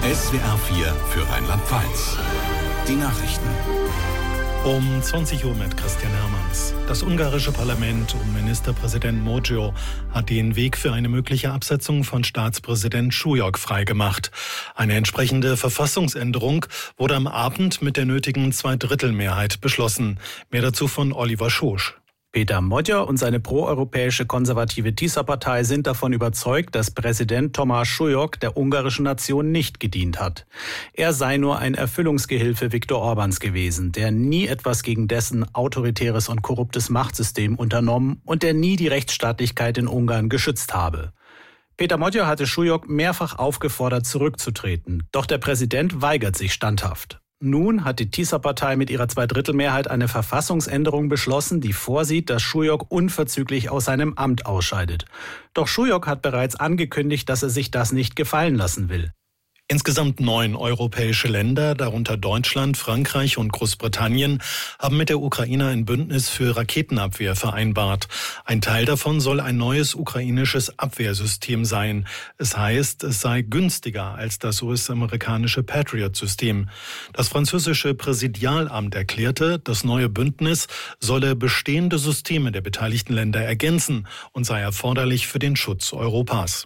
SWR 4 für Rheinland-Pfalz. Die Nachrichten. Um 20 Uhr mit Christian Hermanns. Das ungarische Parlament um Ministerpräsident Mojo hat den Weg für eine mögliche Absetzung von Staatspräsident Súlyog freigemacht. Eine entsprechende Verfassungsänderung wurde am Abend mit der nötigen Zweidrittelmehrheit beschlossen. Mehr dazu von Oliver Schosch. Péter Magyar und seine proeuropäische konservative Tisza-Partei sind davon überzeugt, dass Präsident Tamás Súlyog der ungarischen Nation nicht gedient hat. Er sei nur ein Erfüllungsgehilfe Viktor Orbáns gewesen, der nie etwas gegen dessen autoritäres und korruptes Machtsystem unternommen und der nie die Rechtsstaatlichkeit in Ungarn geschützt habe. Péter Magyar hatte Súlyog mehrfach aufgefordert, zurückzutreten. Doch der Präsident weigert sich standhaft. Nun hat die Tisza-Partei mit ihrer Zweidrittelmehrheit eine Verfassungsänderung beschlossen, die vorsieht, dass Súlyog unverzüglich aus seinem Amt ausscheidet. Doch Súlyog hat bereits angekündigt, dass er sich das nicht gefallen lassen will. Insgesamt 9 europäische Länder, darunter Deutschland, Frankreich und Großbritannien, haben mit der Ukraine ein Bündnis für Raketenabwehr vereinbart. Ein Teil davon soll ein neues ukrainisches Abwehrsystem sein. Es heißt, es sei günstiger als das US-amerikanische Patriot-System. Das französische Präsidialamt erklärte, das neue Bündnis solle bestehende Systeme der beteiligten Länder ergänzen und sei erforderlich für den Schutz Europas.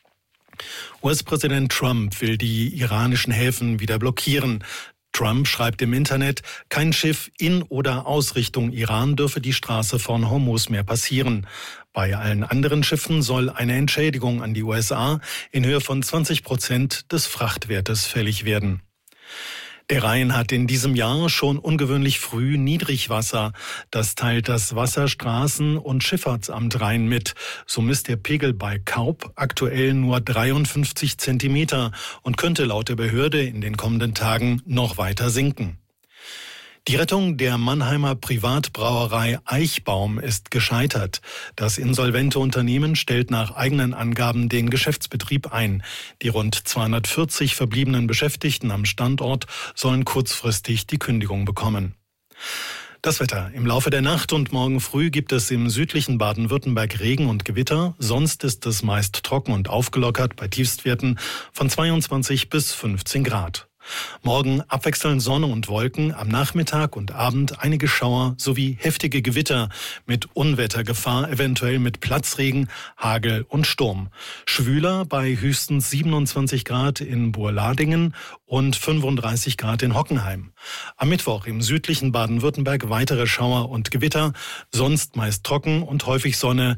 US-Präsident Trump will die iranischen Häfen wieder blockieren. Trump schreibt im Internet, kein Schiff in oder aus Richtung Iran dürfe die Straße von Hormuz mehr passieren. Bei allen anderen Schiffen soll eine Entschädigung an die USA in Höhe von 20% des Frachtwertes fällig werden. Der Rhein hat in diesem Jahr schon ungewöhnlich früh Niedrigwasser. Das teilt das Wasserstraßen- und Schifffahrtsamt Rhein mit. So misst der Pegel bei Kaub aktuell nur 53 Zentimeter und könnte laut der Behörde in den kommenden Tagen noch weiter sinken. Die Rettung der Mannheimer Privatbrauerei Eichbaum ist gescheitert. Das insolvente Unternehmen stellt nach eigenen Angaben den Geschäftsbetrieb ein. Die rund 240 verbliebenen Beschäftigten am Standort sollen kurzfristig die Kündigung bekommen. Das Wetter. Im Laufe der Nacht und morgen früh gibt es im südlichen Baden-Württemberg Regen und Gewitter. Sonst ist es meist trocken und aufgelockert bei Tiefstwerten von 22 bis 15 Grad. Morgen abwechselnd Sonne und Wolken, am Nachmittag und Abend einige Schauer sowie heftige Gewitter mit Unwettergefahr, eventuell mit Platzregen, Hagel und Sturm. Schwüler bei höchstens 27 Grad in Burladingen und 35 Grad in Hockenheim. Am Mittwoch im südlichen Baden-Württemberg weitere Schauer und Gewitter, sonst meist trocken und häufig Sonne,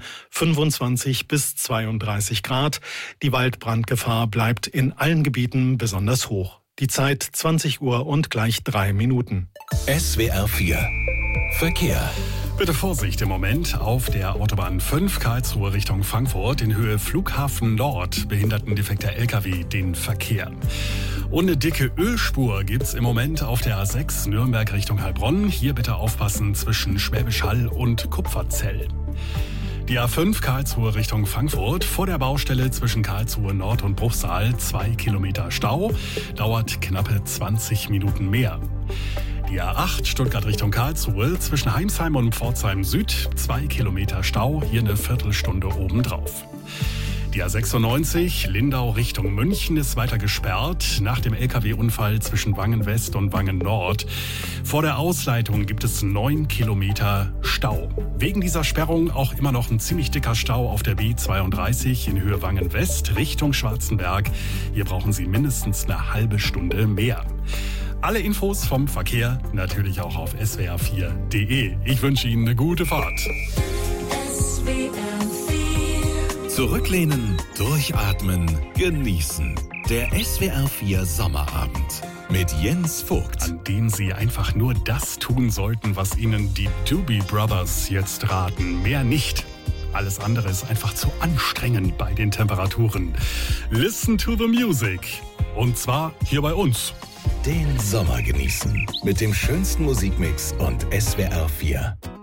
25 bis 32 Grad. Die Waldbrandgefahr bleibt in allen Gebieten besonders hoch. Die Zeit 20 Uhr und gleich 3 Minuten. SWR 4 Verkehr. Bitte Vorsicht im Moment auf der Autobahn 5 Karlsruhe Richtung Frankfurt. In Höhe Flughafen Nord behindert ein defekter LKW den Verkehr. Und eine dicke Ölspur gibt's im Moment auf der A6 Nürnberg Richtung Heilbronn. Hier bitte aufpassen zwischen Schwäbisch Hall und Kupferzell. Die A5 Karlsruhe Richtung Frankfurt, vor der Baustelle zwischen Karlsruhe Nord und Bruchsal 2 Kilometer Stau, dauert knappe 20 Minuten mehr. Die A8 Stuttgart Richtung Karlsruhe, zwischen Heimsheim und Pforzheim Süd 2 Kilometer Stau, hier eine Viertelstunde obendrauf. Die A96 Lindau Richtung München ist weiter gesperrt nach dem LKW-Unfall zwischen Wangen West und Wangen Nord. Vor der Ausleitung gibt es 9 Kilometer Stau. Wegen dieser Sperrung auch immer noch ein ziemlich dicker Stau auf der B32 in Höhe Wangen West Richtung Schwarzenberg. Hier brauchen Sie mindestens eine halbe Stunde mehr. Alle Infos vom Verkehr natürlich auch auf swr4.de. Ich wünsche Ihnen eine gute Fahrt. Zurücklehnen, durchatmen, genießen. Der SWR 4 Sommerabend mit Jens Vogt. An dem Sie einfach nur das tun sollten, was Ihnen die Doobie Brothers jetzt raten. Mehr nicht. Alles andere ist einfach zu anstrengend bei den Temperaturen. Listen to the music. Und zwar hier bei uns. Den Sommer genießen mit dem schönsten Musikmix und SWR 4.